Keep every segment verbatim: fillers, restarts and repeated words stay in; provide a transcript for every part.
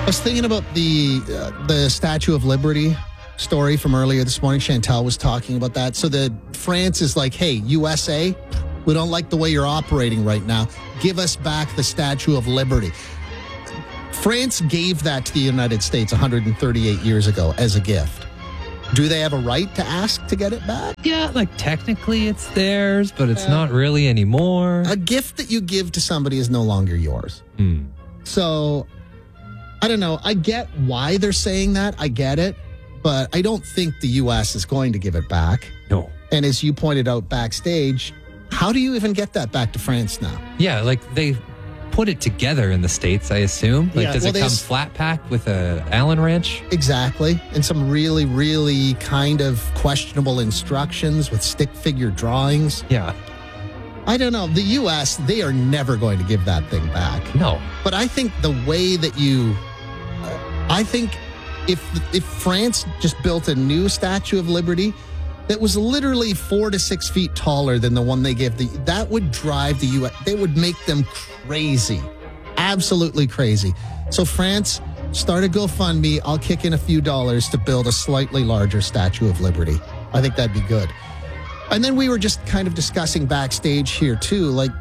was thinking about the uh, the Statue of Liberty story from earlier this morning. Chantal was talking about that. So the France is like, hey, U S A, we don't like the way you're operating right now. Give us back the Statue of Liberty. France gave that to the United States one hundred thirty-eight years ago as a gift. Do they have a right to ask to get it back? Yeah, like technically it's theirs, but it's Yeah. not really anymore. A gift that you give to somebody is no longer yours. Hmm. So, I don't know. I get why they're saying that. I get it. But I don't think the U S is going to give it back. No. And as you pointed out backstage, how do you even get that back to France now? Yeah, like they put it together in the States, I assume. Like, Yeah, does well, it they come s- flat packed with a Allen wrench? Exactly. And some really, really kind of questionable instructions with stick figure drawings. Yeah. I don't know. The U S, they are never going to give that thing back. No. But I think the way that you, uh, I think if if France just built a new Statue of Liberty that was literally four to six feet taller than the one they gave, the that would drive the U S. They would make them crazy, absolutely crazy. So France, start a GoFundMe. I'll kick in a few dollars to build a slightly larger Statue of Liberty. I think that'd be good. And then we were just kind of discussing backstage here too, like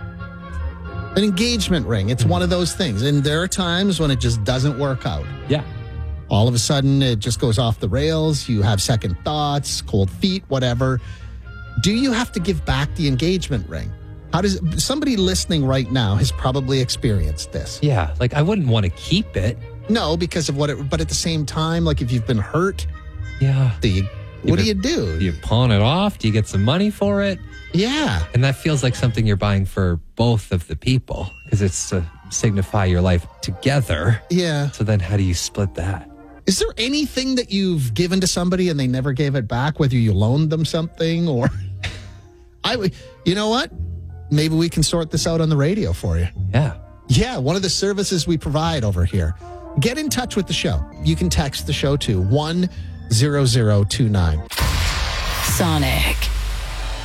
an engagement ring. It's one of those things. And there are times when it just doesn't work out. Yeah. All of a sudden, it just goes off the rails. You have second thoughts, cold feet, whatever. Do you have to give back the engagement ring? How does somebody listening right now has probably experienced this? Yeah. Like I wouldn't want to keep it. No, because of what it, but at the same time, like if you've been hurt, Yeah. do you, what Either- do you do? Do you pawn it off? Do you get some money for it? Yeah. And that feels like something you're buying for both of the people because it's to signify your life together. Yeah. So then how do you split that? Is there anything that you've given to somebody and they never gave it back, whether you loaned them something or I would, you know what? Maybe we can sort this out on the radio for you. Yeah. Yeah, one of the services we provide over here. Get in touch with the show. You can text the show to one zero zero two nine. Sonic.